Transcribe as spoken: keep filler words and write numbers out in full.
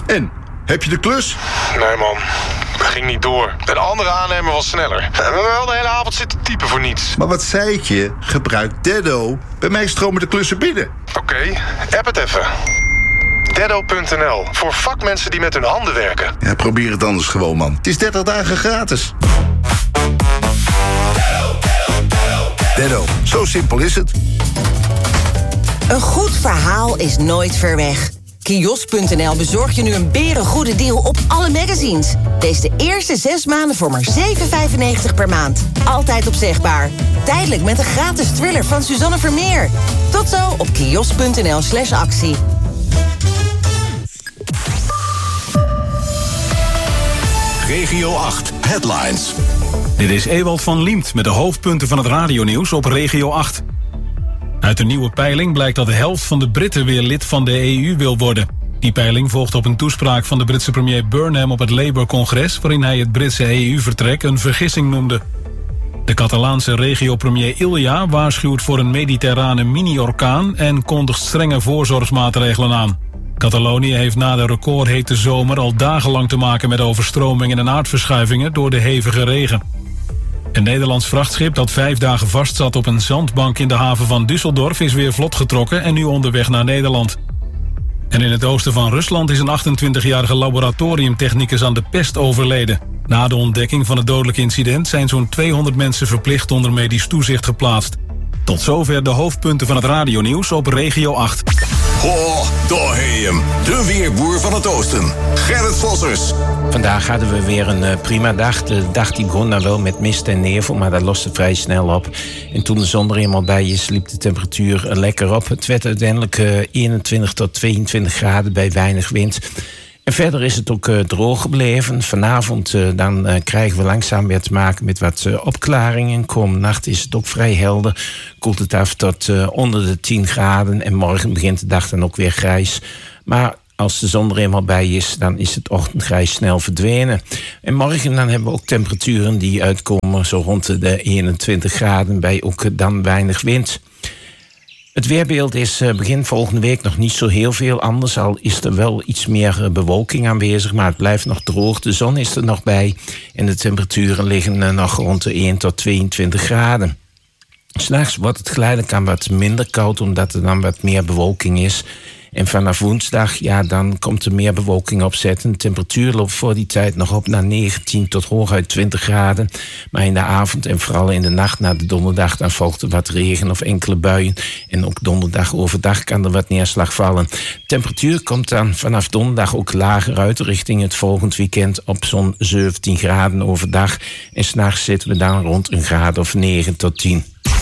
En, heb je de klus? Nee, man. Ging niet door. Een andere aannemer was sneller. We hebben wel de hele avond zitten typen voor niets. Maar wat zei ik je? Gebruik Deddo. Bij mij stromen de klussen binnen. Oké, okay, app het even. Deddo punt n l. Voor vakmensen die met hun handen werken. Ja, probeer het anders gewoon, man. Het is dertig dagen gratis. Deddo, zo simpel is het. Een goed verhaal is nooit ver weg. Kiosk punt n l bezorgt je nu een berengoede deal op alle magazines. Lees de eerste zes maanden voor maar zeven vijfennegentig per maand. Altijd opzegbaar. Tijdelijk met een gratis thriller van Suzanne Vermeer. Tot zo op kiosk punt n l slash actie. Regio acht Headlines. Dit is Ewald van Liemt met de hoofdpunten van het radionieuws op Regio acht. Uit een nieuwe peiling blijkt dat de helft van de Britten weer lid van de E U wil worden. Die peiling volgt op een toespraak van de Britse premier Burnham op het Labour-congres, waarin hij het Britse E U-vertrek een vergissing noemde. De Catalaanse regio-premier Ilja waarschuwt voor een mediterrane mini-orkaan en kondigt strenge voorzorgsmaatregelen aan. Catalonië heeft na de recordhete zomer al dagenlang te maken met overstromingen en aardverschuivingen door de hevige regen. Een Nederlands vrachtschip dat vijf dagen vastzat op een zandbank in de haven van Düsseldorf is weer vlot getrokken en nu onderweg naar Nederland. En in het oosten van Rusland is een achtentwintigjarige laboratoriumtechnicus aan de pest overleden. Na de ontdekking van het dodelijke incident zijn zo'n tweehonderd mensen verplicht onder medisch toezicht geplaatst. Tot zover de hoofdpunten van het radionieuws op Regio acht. Ho, daar heb je hem. De weerboer van het oosten. Gerrit Vossers. Vandaag hadden we weer een uh, prima dag. De dag die begon dan wel met mist en nevel, maar dat loste vrij snel op. En toen de zon er eenmaal bij is, liep de temperatuur uh, lekker op. Het werd uiteindelijk uh, eenentwintig tot tweeëntwintig graden bij weinig wind. En verder is het ook uh, droog gebleven. Vanavond uh, dan, uh, krijgen we langzaam weer te maken met wat uh, opklaringen. Komende nacht is het ook vrij helder. Koelt het af tot uh, onder de tien graden. En morgen begint de dag dan ook weer grijs. Maar als de zon er eenmaal bij is, dan is het ochtendgrijs snel verdwenen. En morgen dan hebben we ook temperaturen die uitkomen zo rond de eenentwintig graden. Bij ook dan weinig wind. Het weerbeeld is begin volgende week nog niet zo heel veel anders. Al is er wel iets meer bewolking aanwezig, maar het blijft nog droog. De zon is er nog bij en de temperaturen liggen nog rond de één tot tweeëntwintig graden. 'S'nachts wordt het geleidelijk aan wat minder koud, omdat er dan wat meer bewolking is. En vanaf woensdag, ja, dan komt er meer bewolking opzetten. De temperatuur loopt voor die tijd nog op naar negentien tot hooguit twintig graden. Maar in de avond en vooral in de nacht naar de donderdag, dan volgt er wat regen of enkele buien. En ook donderdag overdag kan er wat neerslag vallen. De temperatuur komt dan vanaf donderdag ook lager uit richting het volgend weekend op zo'n zeventien graden overdag. En 's nachts zitten we dan rond een graad of negen tot tien.